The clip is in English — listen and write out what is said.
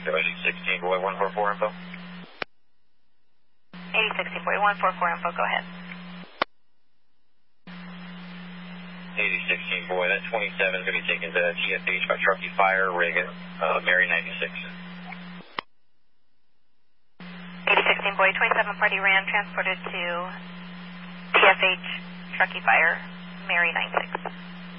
8016 boy 144 info. 8016 boy 144 info, go ahead. 8016 boy, that 27 is going to be taken to TFH by Truckee Fire, Reagan, Mary 96. 8016 boy, 27 party ran, transported to TFH, Truckee Fire, Mary 96.